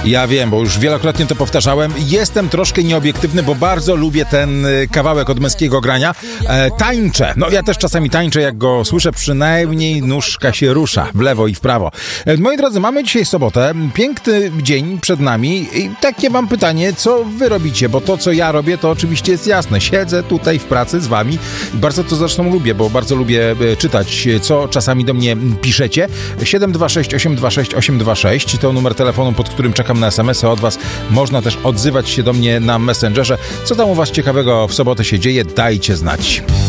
Ja wiem, bo już wielokrotnie to powtarzałem. Jestem troszkę nieobiektywny, bo bardzo lubię ten kawałek od Męskiego Grania. Tańczę. No ja też czasami tańczę, jak go słyszę, przynajmniej nóżka się rusza w lewo i w prawo. Moi drodzy, mamy dzisiaj sobotę. Piękny dzień przed nami i takie mam pytanie, co wy robicie? Bo to, co ja robię, to oczywiście jest jasne. Siedzę tutaj w pracy z wami. Bardzo to zresztą lubię, bo bardzo lubię czytać, co czasami do mnie piszecie. 726 826 826 to numer telefonu, pod którym czekam na SMS-y od was. Można też odzywać się do mnie na Messengerze. Co tam u was ciekawego w sobotę się dzieje? Dajcie znać.